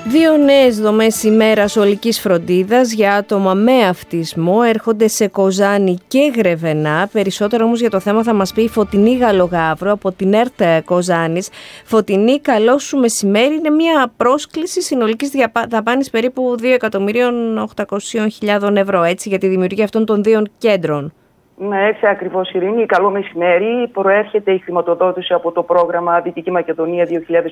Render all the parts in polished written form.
Δύο νέες δομές ημέρας ολικής φροντίδας για άτομα με αυτισμό έρχονται σε Κοζάνη και Γρεβενά. Περισσότερο όμως για το θέμα θα μας πει η Φωτεινή Γαλλογαύρο από την ΕΡΤ Κοζάνης. Φωτεινή, καλό σου μεσημέρι. Είναι μια πρόσκληση συνολικής δαπάνης περίπου 2.800.000 ευρώ, έτσι, για τη δημιουργία αυτών των δύο κέντρων. Ναι, έτσι ακριβώς, Ειρήνη. Καλό μεσημέρι. Προέρχεται η χρηματοδότηση από το πρόγραμμα Δυτική Μακεδονία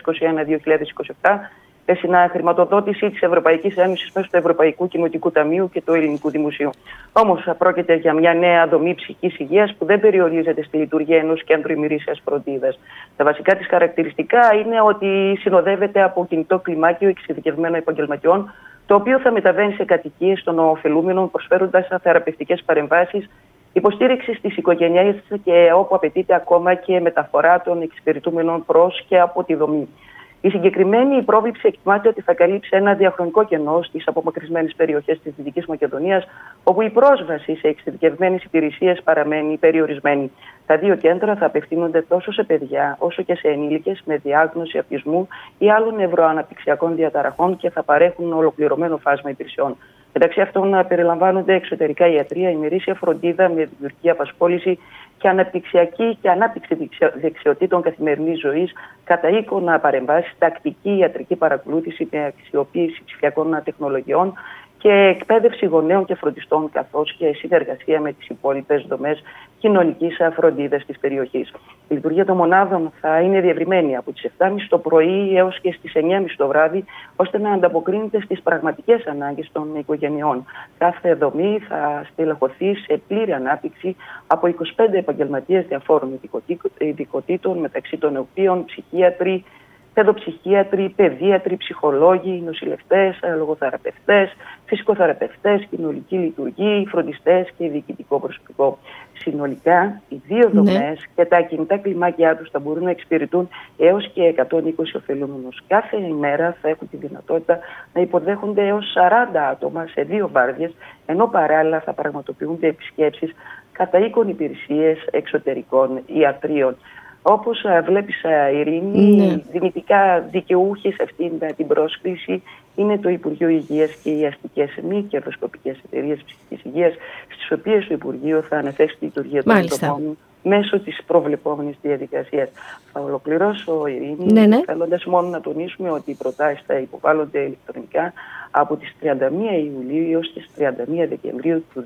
2021-2027. Πέσινα χρηματοδότηση της Ευρωπαϊκής Ένωσης μέσω του Ευρωπαϊκού Κοινοτικού Ταμείου και του Ελληνικού Δημοσίου. Όμως, πρόκειται για μια νέα δομή ψυχικής υγείας που δεν περιορίζεται στη λειτουργία ενός κέντρου ημερήσιας φροντίδας. Τα βασικά της χαρακτηριστικά είναι ότι συνοδεύεται από κινητό κλιμάκιο εξειδικευμένων επαγγελματιών, το οποίο θα μεταβαίνει σε κατοικίες των ωφελούμενων, προσφέροντας θεραπευτικές παρεμβάσεις, υποστήριξη στις οικογένειες και όπου απαιτείται ακόμα και μεταφορά των εξυπηρετούμενων προς και από τη δομή. Η συγκεκριμένη πρόβληψη εκτιμάται ότι θα καλύψει ένα διαχρονικό κενό στις απομακρυσμένες περιοχές της Δυτικής Μακεδονίας, όπου η πρόσβαση σε εξειδικευμένες υπηρεσίες παραμένει περιορισμένη. Τα δύο κέντρα θα απευθύνονται τόσο σε παιδιά όσο και σε ενήλικες με διάγνωση αυτισμού ή άλλων νευροαναπτυξιακών διαταραχών και θα παρέχουν ολοκληρωμένο φάσμα υπηρεσιών. Μεταξύ αυτών περιλαμβάνονται εξωτερικά ιατρία, ημερήσια φροντίδα με δημιουργική απασχόληση και αναπτυξιακή και ανάπτυξη δεξιοτήτων καθημερινής ζωής, κατά οίκονα παρεμβάσεις, τακτική ιατρική παρακολούθηση με αξιοποίηση ψηφιακών τεχνολογιών και εκπαίδευση γονέων και φροντιστών, καθώς και συνεργασία με τις υπόλοιπες δομές κοινωνικής φροντίδας της περιοχής. Η λειτουργία των μονάδων θα είναι διευρυμένη από τις 7.30 το πρωί έως και στις 9.30 το βράδυ, ώστε να ανταποκρίνεται στις πραγματικές ανάγκες των οικογενειών. Κάθε δομή θα στελεχωθεί σε πλήρη ανάπτυξη από 25 επαγγελματίες διαφόρων ειδικοτήτων, μεταξύ των οποίων ψυχίατροι, παιδοψυχίατροι, παιδίατροι, ψυχολόγοι, νοσηλευτές, λογοθεραπευτές, φυσικοθεραπευτές, κοινωνικοί λειτουργοί, φροντιστές και διοικητικό προσωπικό. Συνολικά, οι δύο δομές και τα κινητά κλιμάκια τους θα μπορούν να εξυπηρετούν έως και 120 ωφελούμενους. Κάθε ημέρα θα έχουν τη δυνατότητα να υποδέχονται έως 40 άτομα σε 2 βάρδιες, ενώ παράλληλα θα πραγματοποιούνται επισκέψεις κατά οίκων υπηρεσίες εξωτερικών ιατρίων. Όπως βλέπεις, Ειρήνη, δυνητικά δικαιούχοι σε αυτήν την πρόσκληση είναι το Υπουργείο Υγείας και οι αστικές μη κερδοσκοπικές εταιρείες ψυχικής υγείας, στις οποίες το Υπουργείο θα αναθέσει τη λειτουργία των δομών μέσω της προβλεπόμενης διαδικασίας. Θα ολοκληρώσω, Ειρήνη, θέλοντας μόνο να τονίσουμε ότι οι προτάσεις θα υποβάλλονται ηλεκτρονικά από τις 31 Ιουλίου έως τις 31 Δεκεμβρίου του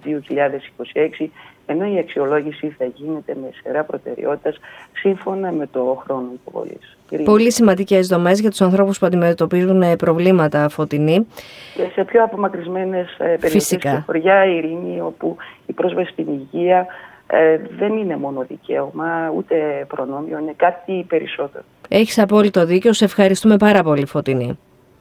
2026, ενώ η αξιολόγηση θα γίνεται με σειρά προτεραιότητας σύμφωνα με το χρόνο υποβολής. Πολύ σημαντικές δομές για τους ανθρώπους που αντιμετωπίζουν προβλήματα, Φωτεινή. Και σε πιο απομακρυσμένες περιοχές και χωριά, Ειρήνη, όπου η πρόσβαση στην υγεία δεν είναι μόνο δικαίωμα, ούτε προνόμιο, είναι κάτι περισσότερο. Έχεις απόλυτο δίκιο. Σε ευχαριστούμε πάρα πολύ, Φωτεινή.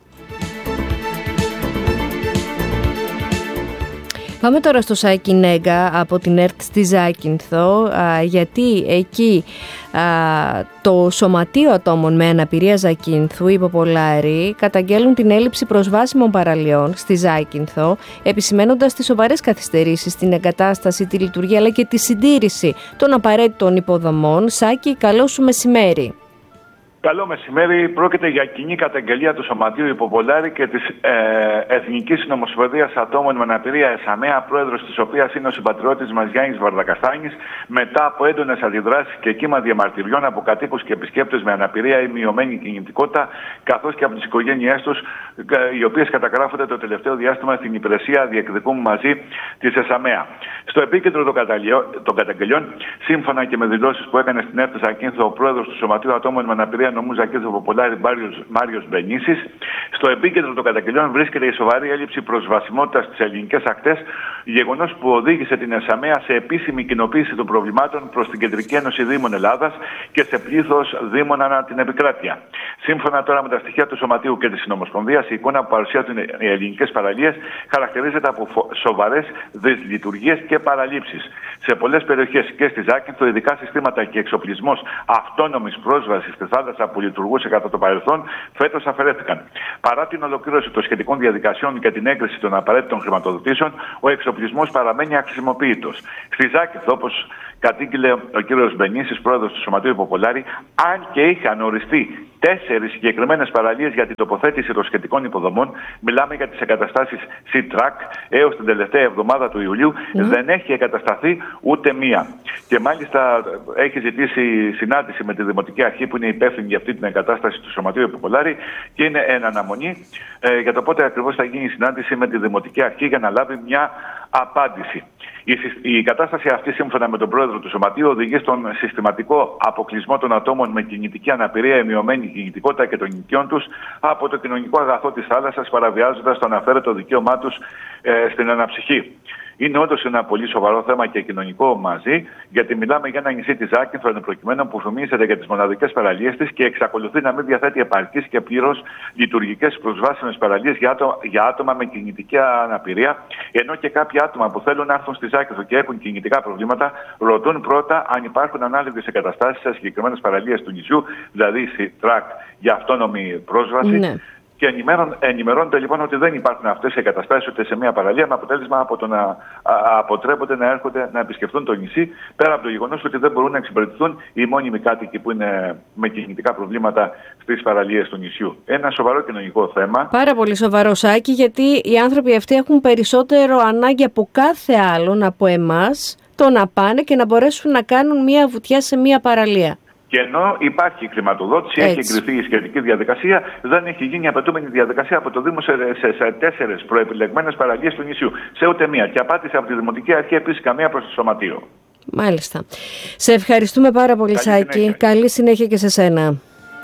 Πάμε τώρα στο Σάκη Νέγκα από την ΕΡΤ στη Ζάκυνθο, γιατί εκεί το Σωματείο Ατόμων με Αναπηρία Ζακύνθου, οι Ποπολάροι, καταγγέλουν την έλλειψη προσβάσιμων παραλιών στη Ζάκυνθο, επισημαίνοντας τις σοβαρές καθυστερήσεις στην εγκατάσταση, τη λειτουργία αλλά και τη συντήρηση των απαραίτητων υποδομών. Σάκη, καλό σου μεσημέρι. Καλό μεσημέρι. Πρόκειται για κοινή καταγγελία του Σωματείου οι Ποπολάροι και της Εθνικής Συνομοσπονδίας Ατόμων με Αναπηρία ΕΣΑΜΕΑ, πρόεδρος της οποίας είναι ο συμπατριώτης μας Γιάννης Βαρδακαστάνης, μετά από έντονες αντιδράσεις και κύμα διαμαρτυριών από κατοίκους και επισκέπτες με αναπηρία ή μειωμένη κινητικότητα, καθώς και από τις οικογένειές τους, οι οποίες καταγράφονται το τελευταίο διάστημα στην υπηρεσία Διεκδικούμε Μαζί της ΕΣΑΜΕΑ. Στο επίκεντρο των καταγγελιών, σύμφωνα και με δηλώσεις που έκανε στην ΕΡΤ Ζακύνθο ο πρόεδρος του Σωματείου Ατόμων με Αναπηρία νομού Ζακύνθου Ποπολάρη Μάριος Μπενίσης, στο επίκεντρο των καταγγελιών βρίσκεται η σοβαρή έλλειψη προσβασιμότητας στις ελληνικές ακτές, γεγονός που οδήγησε την ΕΣΑΜΕΑ σε επίσημη κοινοποίηση των προβλημάτων προς την Κεντρική Ένωση Δήμων Ελλάδας και σε πλήθος δήμων ανά την επικράτεια. Σύμφωνα τώρα με τα στοιχεία του Σωματείου και της Συνομοσπονδίας, η εικόνα που παρουσιάζουν οι ελληνικές παραλίες χαρακτηρίζεται από σοβαρές δυσλειτουργίες και παραλήψεις. Σε πολλές περιοχές και στη Ζάκυνθο, ειδικά συστήματα και εξοπλισμός αυτόνομης πρόσβασης στη θάλασσα που λειτουργούσε κατά το παρελθόν, φέτος αφαιρέθηκαν. Παρά την ολοκλήρωση των σχετικών διαδικασιών και την έγκριση των απαραίτητων χρηματοδοτήσεων, ο εξοπλισμός παραμένει αχρησιμοποιητός. Στη Ζάκυνθο, όπως κατήγγειλε ο κ. Μπενίσης, πρόεδρος του Σωματείου Ποπολάρη, αν και είχαν οριστεί 4 συγκεκριμένες παραλίες για την τοποθέτηση των σχετικών υποδομών. Μιλάμε για τις εγκαταστάσεις C-Track. Έως την τελευταία εβδομάδα του Ιουλίου δεν έχει εγκατασταθεί ούτε μία. Και μάλιστα έχει ζητήσει συνάντηση με τη Δημοτική Αρχή που είναι υπεύθυνη για αυτή την εγκατάσταση του Σωματείου Υποπολάρη και είναι εν αναμονή για το πότε ακριβώς θα γίνει η συνάντηση με τη Δημοτική Αρχή για να λάβει μια απάντηση. Η κατάσταση αυτή, σύμφωνα με τον πρόεδρο του Σωματείου, οδηγεί στον συστηματικό αποκλεισμό των ατόμων με κινητική αναπηρία ή μειωμένη κινητικότητα και των οικειών τους από το κοινωνικό αγαθό της θάλασσας, παραβιάζοντας το αναφέρετο δικαίωμά τους στην αναψυχή. Είναι όντως ένα πολύ σοβαρό θέμα και κοινωνικό μαζί, γιατί μιλάμε για ένα νησί της Ζάκυνθου εν προκειμένου που φημίζεται για τις μοναδικές παραλίες της και εξακολουθεί να μην διαθέτει επαρκείς και πλήρως λειτουργικές προσβάσιμες παραλίες για άτομα με κινητική αναπηρία, ενώ και κάποια άτομα που θέλουν να έρθουν στη Ζάκυνθο και έχουν κινητικά προβλήματα ρωτούν πρώτα αν υπάρχουν ανάλογες εγκαταστάσεις σε συγκεκριμένες παραλίες του νησιού, δηλαδή τρακ για αυτόνομη πρόσβαση. Ναι. Και ενημερώνονται λοιπόν ότι δεν υπάρχουν αυτές οι εγκαταστάσεις ούτε σε μια παραλία, με αποτέλεσμα από το να αποτρέπονται να έρχονται να επισκεφθούν το νησί, πέρα από το γεγονός ότι δεν μπορούν να εξυπηρετηθούν οι μόνιμοι κάτοικοι που είναι με κινητικά προβλήματα στις παραλίες του νησιού. Ένα σοβαρό κοινωνικό θέμα. Πάρα πολύ σοβαρό, Σάκη, γιατί οι άνθρωποι αυτοί έχουν περισσότερο ανάγκη από κάθε άλλον, από εμάς, το να πάνε και να μπορέσουν να κάνουν μια βουτιά σε μια παραλία. Και ενώ υπάρχει χρηματοδότηση, έχει εγκριθεί η σχετική διαδικασία, δεν έχει γίνει η απαιτούμενη διαδικασία από το Δήμο σε 4 προεπιλεγμένες παραλίες του νησιού. Σε ούτε μία. Και απάντησε από τη Δημοτική Αρχή επίσης καμία προς το Σωματείο. Μάλιστα. Σε ευχαριστούμε πάρα πολύ, Σάκη. Καλή συνέχεια και σε σένα.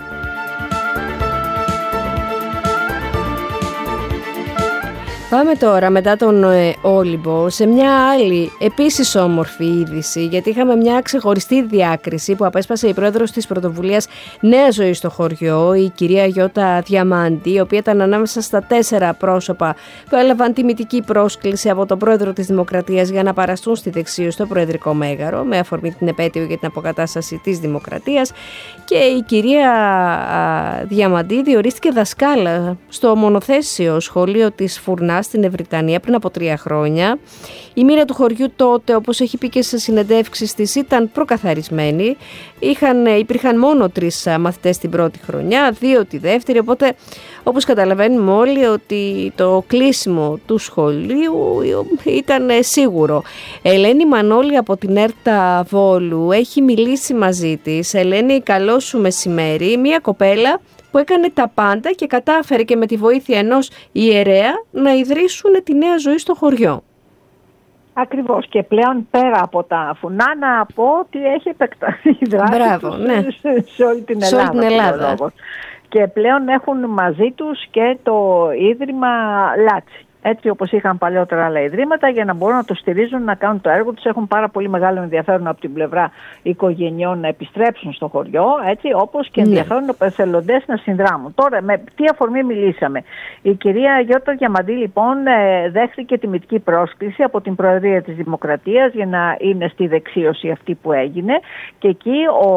Πάμε τώρα μετά τον Όλυμπο σε μια άλλη επίσης όμορφη είδηση, γιατί είχαμε μια ξεχωριστή διάκριση που απέσπασε η πρόεδρος της πρωτοβουλίας Νέα Ζωή στο χωριό, η κυρία Γιώτα Διαμάντη, η οποία ήταν ανάμεσα στα 4 πρόσωπα που έλαβαν τιμητική πρόσκληση από τον πρόεδρο της Δημοκρατίας για να παραστούν στη Δεξίωση στο Προεδρικό Μέγαρο με αφορμή την επέτειο για την αποκατάσταση της Δημοκρατίας, και η κυρία Διαμάντη διορίστηκε δασκάλα στο μονοθέσιο σχολείο της Φουρνά στην Ευρυτανία πριν από 3 χρόνια. Η μοίρα του χωριού τότε, όπως έχει πει και σε συνεντεύξεις της, ήταν προκαθαρισμένη. Υπήρχαν μόνο 3 μαθητές την πρώτη χρονιά, 2 τη δεύτερη, οπότε όπως καταλαβαίνουμε όλοι ότι το κλείσιμο του σχολείου ήταν σίγουρο. Ελένη Μανώλη από την ΕΡΤΑ Βόλου έχει μιλήσει μαζί της. Ελένη, καλό σου μεσημέρι. Μια κοπέλα που έκανε τα πάντα και κατάφερε και με τη βοήθεια ενός ιερέα να ιδρύσουν τη Νέα Ζωή στο χωριό. Ακριβώς, και πλέον πέρα από τα φουνά να πω ότι έχει επεκταθεί η δράση σε όλη την Ελλάδα. Και πλέον έχουν μαζί τους και το Ίδρυμα Λάτσι. Έτσι όπως είχαν παλιότερα άλλα ιδρύματα, για να μπορούν να το στηρίζουν, να κάνουν το έργο τους. Έχουν πάρα πολύ μεγάλο ενδιαφέρον από την πλευρά οικογενειών να επιστρέψουν στο χωριό, έτσι, όπως και ενδιαφέρον εθελοντές να συνδράμουν. Τώρα, με τι αφορμή μιλήσαμε? Η κυρία Γιώτα Διαμαντή, λοιπόν, δέχτηκε τιμητική πρόσκληση από την Προεδρία της Δημοκρατίας για να είναι στη δεξίωση αυτή που έγινε. Και εκεί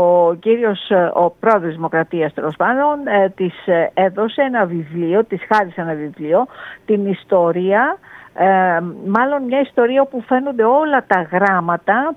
ο πρόεδρος της Δημοκρατίας, τέλος πάντων, της έδωσε ένα βιβλίο, της χάρισε ένα βιβλίο, την ιστορία. Μάλλον μια ιστορία όπου φαίνονται όλα τα γράμματα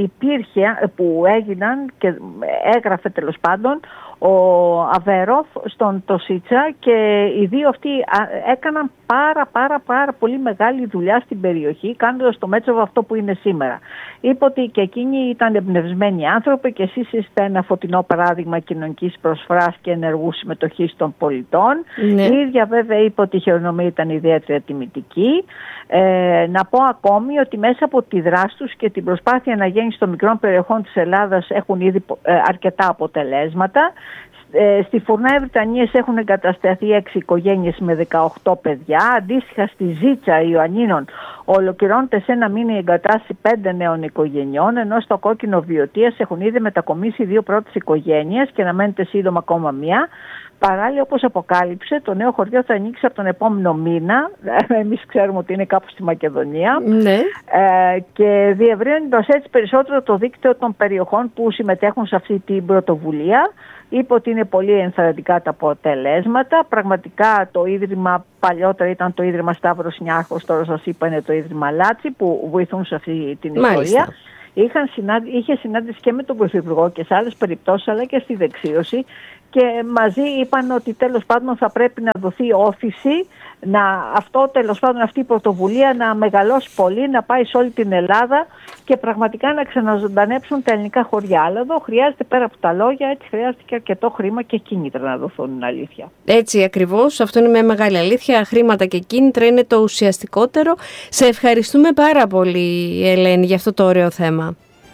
που έγιναν και έγραφε, τέλος πάντων, ο Αβέροφ στον Τοσίτσα, και οι δύο αυτοί έκαναν πάρα πολύ μεγάλη δουλειά στην περιοχή, κάνοντας το Μέτσοβο αυτό που είναι σήμερα. Είπε ότι και εκείνοι ήταν εμπνευσμένοι άνθρωποι και εσείς είστε ένα φωτεινό παράδειγμα κοινωνικής προσφοράς και ενεργού συμμετοχής των πολιτών. Ναι. Η ίδια βέβαια είπε ότι η χειρονομία ήταν ιδιαίτερα τιμητική. Να πω ακόμη ότι μέσα από τη δράση τους και την προσπάθεια αναγέννησης των μικρών περιοχών της Ελλάδας έχουν ήδη αρκετά αποτελέσματα. Στη Φουρνά Ευρυτανίας έχουν εγκατασταθεί 6 οικογένειες με 18 παιδιά. Αντίστοιχα στη Ζήτσα Ιωαννίνων ολοκληρώνεται σε ένα μήνα η εγκατάσταση 5 νέων οικογενειών, ενώ στο Κόκκινο Βιωτίας έχουν ήδη μετακομίσει 2 πρώτες οικογένειες και αναμένεται σύντομα ακόμα μία. Παράλληλα, όπως αποκάλυψε, το νέο χωριό θα ανοίξει από τον επόμενο μήνα. Εμείς ξέρουμε ότι είναι κάπου στη Μακεδονία. Ναι. Και διευρύνοντας έτσι περισσότερο το δίκτυο των περιοχών που συμμετέχουν σε αυτή την πρωτοβουλία. Είπε ότι είναι πολύ ενθαρρυντικά τα αποτελέσματα. Πραγματικά το Ίδρυμα παλιότερα ήταν το Ίδρυμα Σταύρος Νιάρχος, τώρα σας είπα είναι το Ίδρυμα Λάτσι, που βοηθούν σε αυτή την ιστορία. Είχε συνάντηση και με τον Πρωθυπουργό και σε άλλες περιπτώσεις, αλλά και στη δεξίωση, και μαζί είπαν ότι τέλος πάντων θα πρέπει να δοθεί όθηση, αυτή η πρωτοβουλία να μεγαλώσει πολύ, να πάει σε όλη την Ελλάδα και πραγματικά να ξαναζωντανέψουν τα ελληνικά χωριά. Αλλά εδώ χρειάζεται, πέρα από τα λόγια, έτσι χρειάζεται και αρκετό χρήμα και κίνητρα να δοθούν, είναι αλήθεια. Έτσι ακριβώς, αυτό είναι μια μεγάλη αλήθεια. Χρήματα και κίνητρα είναι το ουσιαστικότερο. Σε ευχαριστούμε πάρα πολύ, Ελένη, για αυτό το ωραίο θέμα.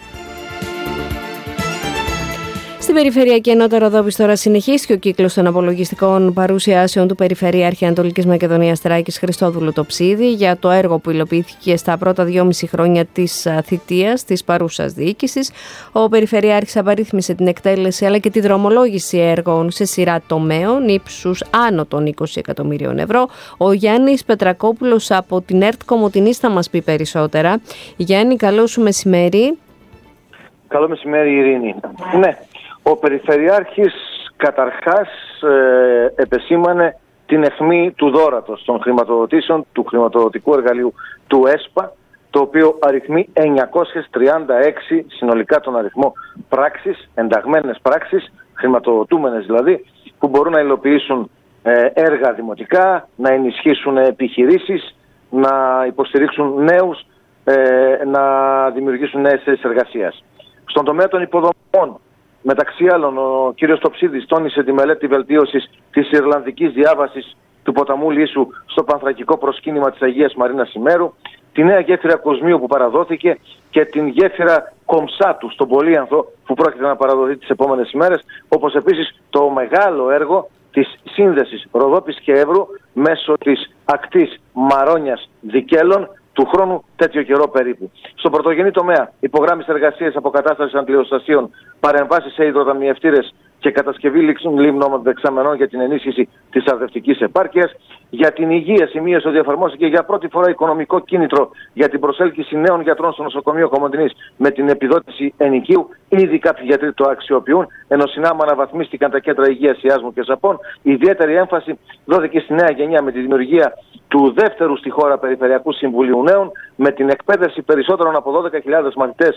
Στην Περιφερειακή Ενότητα Ροδόπης τώρα συνεχίστηκε ο κύκλος των απολογιστικών παρουσιάσεων του Περιφερειάρχη Ανατολικής Μακεδονίας Τράκης Χριστόδουλου Τοψίδη για το έργο που υλοποιήθηκε στα πρώτα 2,5 χρόνια της θητείας της παρούσας διοίκησης. Ο Περιφερειάρχης απαρίθμησε την εκτέλεση αλλά και τη δρομολόγηση έργων σε σειρά τομέων ύψους άνω των 20 εκατομμυρίων ευρώ. Ο Γιάννης Πετρακόπουλος από την ΕΡΤ Κομοτηνής θα μας πει περισσότερα. Γιάννη, καλό σου μεσημέρι. Καλό μεσημέρι, Ειρήνη. Ναι. Ο Περιφερειάρχης καταρχάς επεσήμανε την αιχμή του δώρατος των χρηματοδοτήσεων του χρηματοδοτικού εργαλείου του ΕΣΠΑ, το οποίο αριθμεί 936 συνολικά τον αριθμό πράξεις, ενταγμένες πράξεις, χρηματοδοτούμενες δηλαδή, που μπορούν να υλοποιήσουν έργα δημοτικά, να ενισχύσουν επιχειρήσεις, να υποστηρίξουν νέους, να δημιουργήσουν νέες θέσεις εργασίας. Στον τομέα των υποδομών, μεταξύ άλλων, ο κύριος Τοψίδης τόνισε τη μελέτη βελτίωσης της Ιρλανδικής διάβασης του ποταμού Λύσου στο πανθρακικό προσκύνημα της Αγίας Μαρίνας Ημέρου, τη νέα γέφυρα Κοσμίου που παραδόθηκε και την γέφυρα Κομψάτου στον Πολύανθο που πρόκειται να παραδοθεί τις επόμενες ημέρες, όπως επίσης το μεγάλο έργο της σύνδεσης Ροδόπης και Εύρου μέσω της ακτής Μαρόνιας Δικέλων, του χρόνου τέτοιο καιρό περίπου. Στον πρωτογενή τομέα, υπογράμμιση εργασίες αποκατάστασης αντλιοστασίων, παρεμβάσεις σε υδροταμιευτήρες και κατασκευή λίμνων δεξαμενών για την ενίσχυση της αρδευτικής επάρκειας. Για την υγεία, σημείωσε ότι εφαρμόστηκε για πρώτη φορά οικονομικό κίνητρο για την προσέλκυση νέων γιατρών στο νοσοκομείο Κομοτηνής με την επιδότηση ενοικίου. Ήδη κάποιοι γιατροί το αξιοποιούν, ενώ συνάμα αναβαθμίστηκαν τα κέντρα υγείας Ιάσμου και Ζαπών. Ιδιαίτερη έμφαση δόθηκε στη νέα γενιά με τη δημιουργία του δεύτερου στη χώρα Περιφερειακού Συμβουλίου Νέων, με την εκπαίδευση περισσότερων από 12.000 μαθητές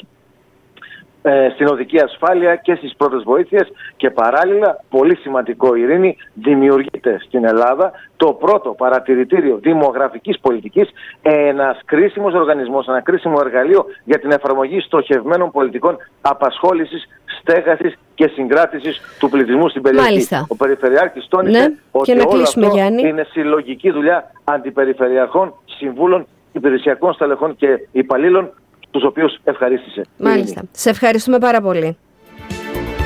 στην οδική ασφάλεια και στις πρώτες βοήθειες, και παράλληλα, πολύ σημαντικό, Ειρήνη, δημιουργείται στην Ελλάδα το πρώτο παρατηρητήριο δημογραφικής πολιτικής, ένας κρίσιμος οργανισμός, ένα κρίσιμο εργαλείο για την εφαρμογή στοχευμένων πολιτικών απασχόλησης, στέγασης και συγκράτησης του πληθυσμού στην περιοχή. Μάλιστα. Ο Περιφερειάρχης τόνισε ότι όλο αυτό είναι συλλογική δουλειά αντιπεριφερειαρχών, συμβούλων, υπηρεσιακών στελεχών και υπαλλήλων, τους οποίους ευχαρίστησε. Μάλιστα. Σε ευχαριστούμε πάρα πολύ.